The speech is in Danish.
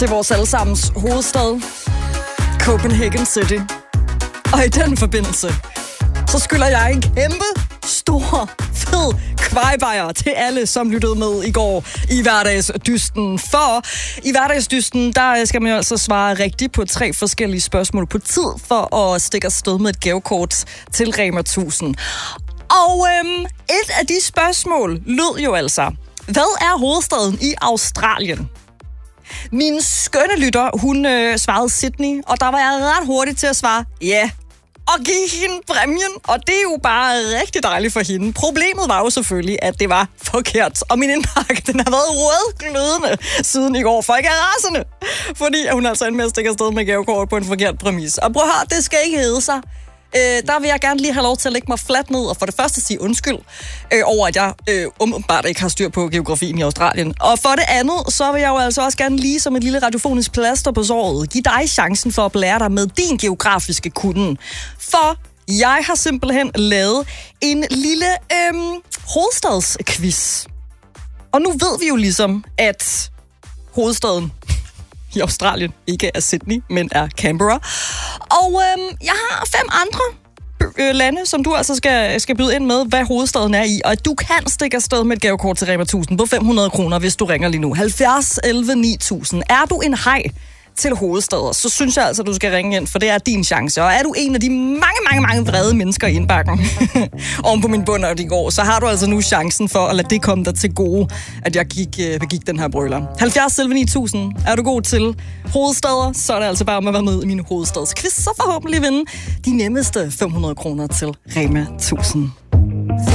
til vores allesammens hovedstad, Copenhagen City. Og i den forbindelse, så skylder jeg en kæmpe, stor, fed kvejbajer til alle, som lyttede med i går i Hverdagsdysten. For i Hverdagsdysten, der skal man jo altså svare rigtigt på 3 forskellige spørgsmål på tid, for at stikke afsted med et gavekort til Rema 1000. Og et af de spørgsmål lød jo altså: hvad er hovedstaden i Australien? Min skønne lytter, hun svarede Sydney, og der var jeg ret hurtigt til at svare ja. Og give hende præmien, og det er jo bare rigtig dejligt for hende. Problemet var jo selvfølgelig, at det var forkert, og min indpakke, den har været rødglødende siden i går, for ikke er rasende, fordi hun altså endte med at stikke afsted med gavekort på en forkert præmis. Og prøv at høre, det skal ikke hedde sig. Der vil jeg gerne lige have lov til at lægge mig fladt ned, og for det første sige undskyld over, at jeg umiddelbart ikke har styr på geografien i Australien. Og for det andet, så vil jeg jo altså også gerne lige som et lille radiofonisk plaster på såret give dig chancen for at blære dig med din geografiske kunde. For jeg har simpelthen lavet en lille hovedstadsquiz. Og nu ved vi jo ligesom, at hovedstaden i Australien ikke er Sydney, men er Canberra. Og jeg har 5 andre lande, som du altså skal byde ind med, hvad hovedstaden er i. Og du kan stikke afsted med et gavekort til Rema 1000 på 500 kroner, hvis du ringer lige nu. 70 11 9000. Er du en hej til hovedstader, så synes jeg altså, du skal ringe ind, for det er din chance. Og er du en af de mange vrede mennesker i indbakken oven på min bund i går, så har du altså nu chancen for at lade det komme dig til gode, at jeg begik den her brøler. 70 11 9000. Er du god til hovedstader, så er det altså bare om at være med i min hovedstadsquiz, så forhåbentlig vinde de nemmeste 500 kroner til Rema 1000.